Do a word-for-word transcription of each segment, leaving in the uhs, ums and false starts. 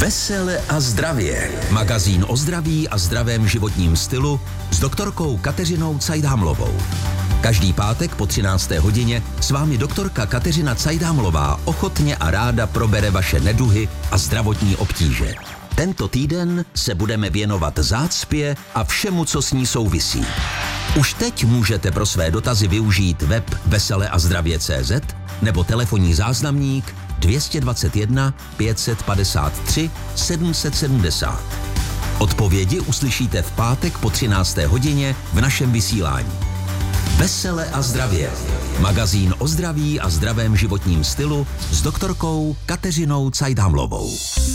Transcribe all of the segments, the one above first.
Vesele a zdravě. Magazín o zdraví a zdravém životním stylu s doktorkou Kateřinou Cajdhamlovou. Každý pátek po třinácté hodině s vámi doktorka Kateřina Cajdhamlová ochotně a ráda probere vaše neduhy a zdravotní obtíže. Tento týden se budeme věnovat zácpě a všemu, co s ní souvisí. Už teď můžete pro své dotazy využít web vesele a zdravě tečka cé zet nebo telefonní záznamník dvě stě dvacet jedna pět set padesát tři sedm set sedmdesát. Odpovědi uslyšíte v pátek po třinácté hodině v našem vysílání. Vesele a zdravě. Magazín o zdraví a zdravém životním stylu s doktorkou Kateřinou Cajdhamlovou.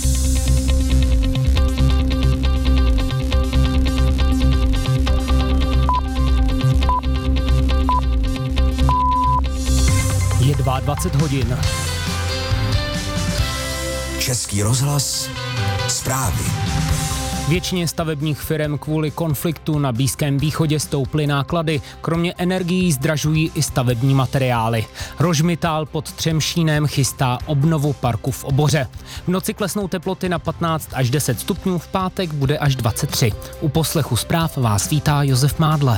Je dvacet dva hodin. Český rozhlas, zprávy. Většině stavebních firem kvůli konfliktu na Blízkém východě stouply náklady. Kromě energií zdražují i stavební materiály. Rožmitál pod Třemšínem chystá obnovu parku v Oboře. V noci klesnou teploty na patnáct až deset stupňů, v pátek bude až dvacet tři. U poslechu zpráv vás vítá Josef Mádle.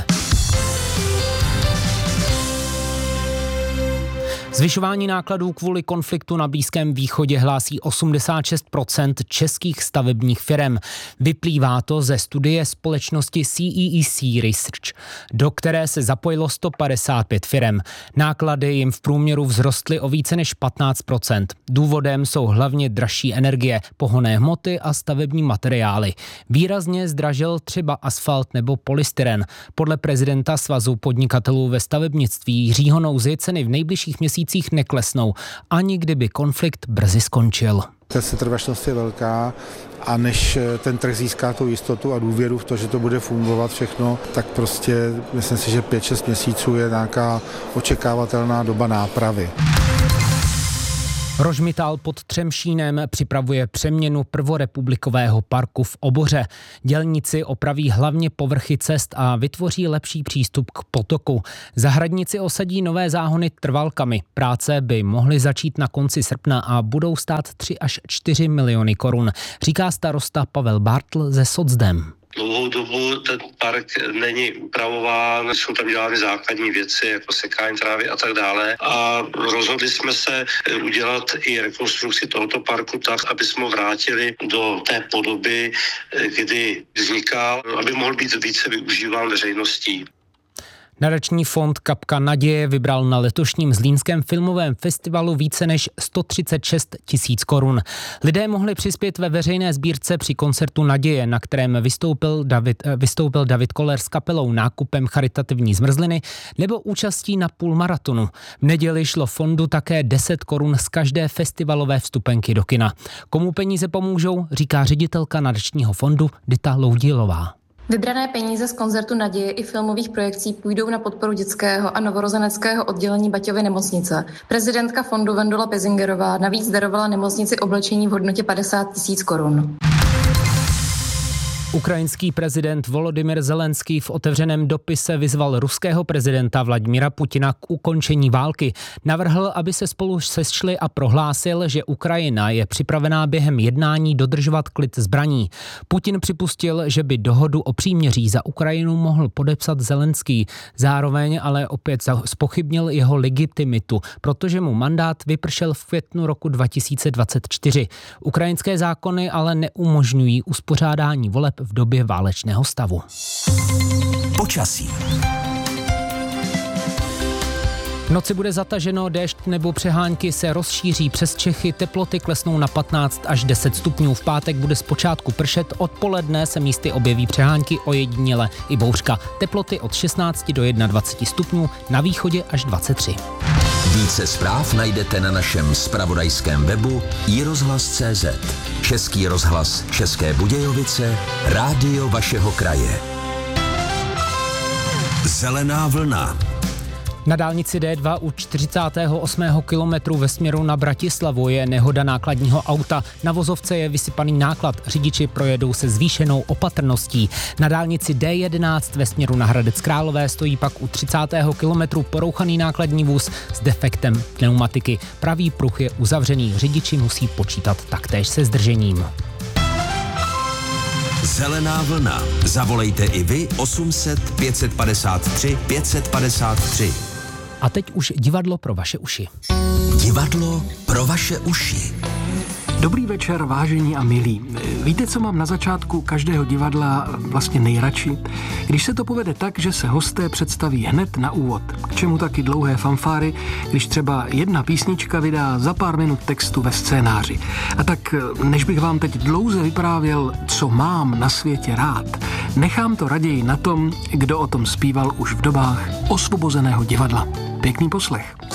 Zvyšování nákladů kvůli konfliktu na Blízkém východě hlásí osmdesát šest procent českých stavebních firem. Vyplývá to ze studie společnosti C E E C Research, do které se zapojilo sto padesát pět firem. Náklady jim v průměru vzrostly o více než patnáct procent. Důvodem jsou hlavně dražší energie, pohonné hmoty a stavební materiály. Výrazně zdražil třeba asfalt nebo polystyren. Podle prezidenta Svazu podnikatelů ve stavebnictví Jiřího Nouzy ceny v nejbližších měsících neklesnou, ani kdyby konflikt brzy skončil. Ta setrvačnost je velká a než ten trh získá tu jistotu a důvěru v to, že to bude fungovat všechno, tak prostě myslím si, že pět šest měsíců je nějaká očekávatelná doba nápravy. Rožmitál pod Třemšínem připravuje přeměnu prvorepublikového parku v Oboře. Dělníci opraví hlavně povrchy cest a vytvoří lepší přístup k potoku. Zahradníci osadí nové záhony trvalkami. Práce by mohly začít na konci srpna a budou stát tři až čtyři miliony korun, říká starosta Pavel Bartl ze Socdem. Dlouhou dobu ten park není upravován, jsou tam dělány základní věci, jako sekání trávy a tak dále. A rozhodli jsme se udělat i rekonstrukci tohoto parku tak, aby jsme ho vrátili do té podoby, kdy vznikal, aby mohl být více využíván veřejností. Nadační fond Kapka naděje vybral na letošním Zlínském filmovém festivalu více než sto třicet šest tisíc korun. Lidé mohli přispět ve veřejné sbírce při koncertu Naděje, na kterém vystoupil David, vystoupil David Koller s kapelou nákupem charitativní zmrzliny nebo účastí na půlmaratonu. V neděli šlo fondu také deset korun z každé festivalové vstupenky do kina. Komu peníze pomůžou, říká ředitelka nadačního fondu Dita Loudílová. Vybrané peníze z koncertu Naděje i filmových projekcí půjdou na podporu dětského a novorozeneckého oddělení Baťovy nemocnice. Prezidentka fondu Vendula Pezingerová navíc darovala nemocnici oblečení v hodnotě padesát tisíc korun. Ukrajinský prezident Volodymyr Zelenský v otevřeném dopise vyzval ruského prezidenta Vladimira Putina k ukončení války. Navrhl, aby se spolu sešli a prohlásil, že Ukrajina je připravená během jednání dodržovat klid zbraní. Putin připustil, že by dohodu o příměří za Ukrajinu mohl podepsat Zelenský. Zároveň ale opět zpochybnil jeho legitimitu, protože mu mandát vypršel v květnu roku dva tisíce dvacet čtyři. Ukrajinské zákony ale neumožňují uspořádání voleb v době válečného stavu. Počasí. V noci bude zataženo, déšť nebo přehánky se rozšíří přes Čechy, teploty klesnou na patnáct až deset stupňů. V pátek bude zpočátku pršet, odpoledne se místy objeví přehánky, ojediněle i bouřka. Teploty od šestnáct do dvacet jedna stupňů, na východě až dvacet tři. Více zpráv najdete na našem zpravodajském webu i rozhlas tečka cé zet. Český rozhlas České Budějovice, rádio vašeho kraje. Zelená vlna. Na dálnici D dva u čtyřicátého osmého kilometru ve směru na Bratislavu je nehoda nákladního auta. Na vozovce je vysypaný náklad. Řidiči projedou se zvýšenou opatrností. Na dálnici D jedenáct ve směru na Hradec Králové stojí pak u třicátého kilometru porouchaný nákladní vůz s defektem pneumatiky. Pravý pruh je uzavřený. Řidiči musí počítat taktéž se zdržením. Zelená vlna. Zavolejte i vy osm set pět padesát tři pět padesát tři. A teď už divadlo pro vaše uši. Divadlo pro vaše uši. Dobrý večer, vážení a milí. Víte, co mám na začátku každého divadla vlastně nejradši? Když se to povede tak, že se hosté představí hned na úvod. K čemu taky dlouhé fanfáry, když třeba jedna písnička vydá za pár minut textu ve scénáři. A tak, než bych vám teď dlouze vyprávěl, co mám na světě rád, nechám to raději na tom, kdo o tom zpíval už v dobách osvobozeného divadla. Pěkný poslech.